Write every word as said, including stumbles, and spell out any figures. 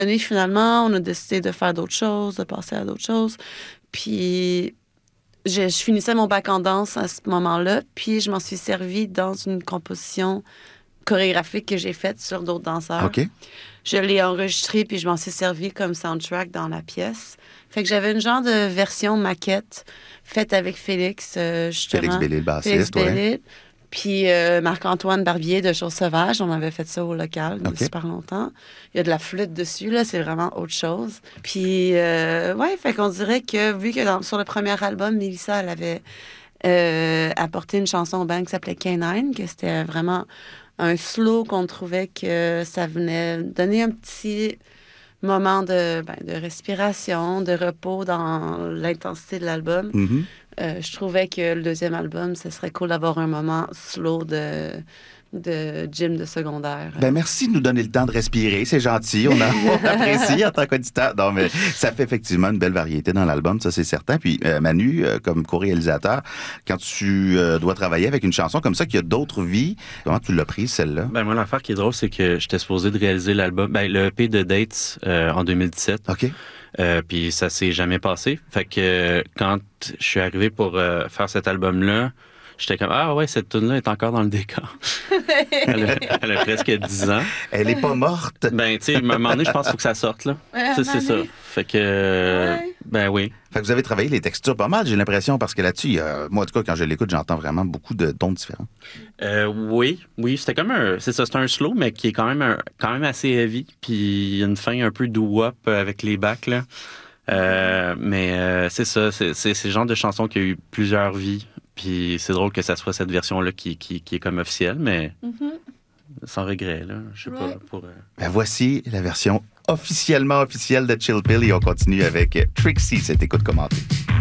Et finalement, on a décidé de faire d'autres choses, de passer à d'autres choses. Puis, je, je finissais mon bac en danse à ce moment-là. Puis, je m'en suis servi dans une composition chorégraphique que j'ai faite sur d'autres danseurs. OK. Je l'ai enregistrée, puis je m'en suis servi comme soundtrack dans la pièce. Fait que j'avais une genre de version maquette faite avec Félix, euh, justement. Félix Bellil, bassiste, Félix ouais. Bellil. Puis euh, Marc-Antoine Barbier de Choses Sauvages. On avait fait ça au local il y a OK. super longtemps. Il y a de la flûte dessus, là. C'est vraiment autre chose. Puis, euh, ouais, fait qu'on dirait que, vu que dans- sur le premier album, Mélissa, elle avait euh, apporté une chanson au band qui s'appelait Canine, que c'était vraiment un slow qu'on trouvait que ça venait donner un petit moment de, ben, de respiration, de repos dans l'intensité de l'album. Mhm. Euh, je trouvais que le deuxième album, ce serait cool d'avoir un moment slow de, de gym de secondaire. Ben merci de nous donner le temps de respirer. C'est gentil. On, a, on apprécie en tant qu'auditeur. Non, mais ça fait effectivement une belle variété dans l'album, ça, c'est certain. Puis, euh, Manu, euh, comme co-réalisateur, quand tu euh, dois travailler avec une chanson comme ça, qui a d'autres vies, comment tu l'as prise, celle-là? Ben, moi, l'affaire qui est drôle, c'est que j'étais supposé de réaliser l'album, ben, le E P de Dates euh, en deux mille dix-sept. OK. Euh, puis ça s'est jamais passé. Fait que euh, quand je suis arrivé pour euh, faire cet album-là, j'étais comme, ah ouais, cette tune-là est encore dans le décor. elle, a, elle a presque dix ans. Elle est pas morte. Ben, tu sais, à un moment donné, je pense qu'il faut que ça sorte, là. Ouais, à un Ça, c'est moment ça. donné. Fait que, euh, Ouais. ben oui. Fait que vous avez travaillé les textures pas mal, j'ai l'impression, parce que là-dessus, il y a- moi, en tout cas, quand je l'écoute, j'entends vraiment beaucoup de tons différents. Euh, oui, oui, c'était comme un, c'est ça, c'est un slow, mais qui est quand même, un, quand même assez heavy. Puis il y a une fin un peu doo-wop avec les bacs, là. Euh, mais euh, c'est ça, c'est, c'est, c'est le genre de chanson qui a eu plusieurs vies. Puis c'est drôle que ça soit cette version-là qui, qui, qui est comme officielle, mais Mhm. sans regret, là. Je sais Ouais. pas. Pour, euh, Ben voici la version officiellement officielle de Chill Pill et on continue avec Trixie, cette écoute commentée.